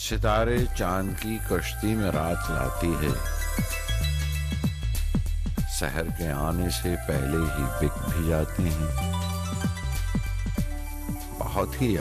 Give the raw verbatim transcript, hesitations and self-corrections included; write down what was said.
सितारे चांद की कश्ती में रात लाती है, सहर के आने से पहले ही बिक भी जाते हैं। बहुत ही